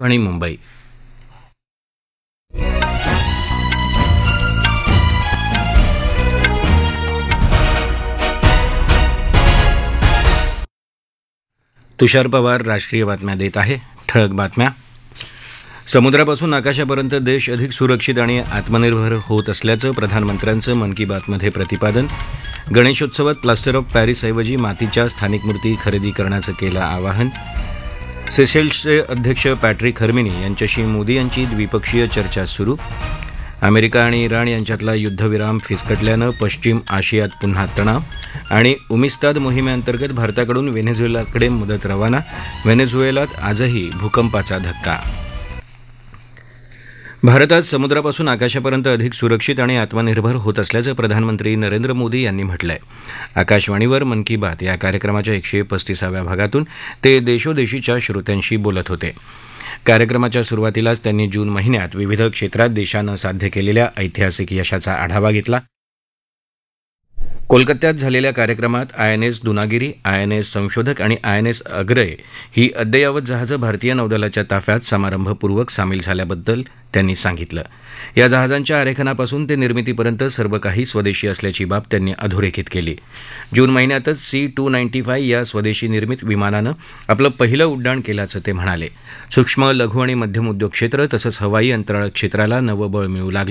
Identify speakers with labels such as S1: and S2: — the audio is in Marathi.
S1: आणि मुंबई. तुषार पवार राष्ट्रीय बातम्या देत आहे. ठळक बातम्या. समुद्रापासून आकाशापर्यंत देश अधिक सुरक्षित आणि आत्मनिर्भर होत असल्याचं प्रधानमंत्र्यांचं मन की बातमध्ये प्रतिपादन. गणेशोत्सवात प्लास्टर ऑफ पॅरिसऐवजी मातीच्या स्थानिक मूर्ती खरेदी करण्याचं केलं आवाहन. सेशेल्सचे अध्यक्ष पॅट्रिक हर्मिनी यांच्याशी मोदी यांची द्विपक्षीय चर्चा सुरू. अमेरिका आणि इराण यांच्यातला युद्धविराम फिसकटल्यानं पश्चिम आशियात पुन्हा तणाव. आणि उमिस्ताद मोहिमेअंतर्गत भारताकडून व्हेनेझुएलाकडे मदत रवाना. व्हेनेझुएलात आजही भूकंपाचा धक्का. भारत आज समुद्रापासून आकाशापर्यंत अधिक सुरक्षित आणि आत्मनिर्भर होत असल्याचं प्रधानमंत्री नरेंद्र मोदी यांनी म्हटलंय. आकाशवाणीवर मन की बात या कार्यक्रमाच्या 135व्या भागातून ते देशोदेशीच्या श्रोत्यांशी बोलत होते. कार्यक्रमाच्या सुरुवातीलाच त्यांनी जून महिन्यात विविध क्षेत्रात देशानं साध्य केलेल्या ऐतिहासिक यशाचा आढावा घेतला. कोलकात्यात झालेल्या कार्यक्रमात आयएनएस दुनागिरी, आयएनएस संशोधक आणि आयएनएस अग्रय ही अद्ययावत जहाजं भारतीय नौदलाच्या ताफ्यात समारंभपूर्वक सामील झाल्याबद्दल त्यांनी सांगितलं. या जहाजांच्या आरेखनापासून ते निर्मितीपर्यंत सर्व काही स्वदेशी असल्याची बाब त्यांनी अधोरेखित केली. जून महिन्यातच C-295 या स्वदेशी निर्मित विमानानं आपलं पहिलं उड्डाण केल्याचं ते म्हणाले. सूक्ष्म, लघु आणि मध्यम उद्योग क्षेत्र तसंच हवाई अंतराळ क्षेत्राला नवं बळ मिळू लागलं.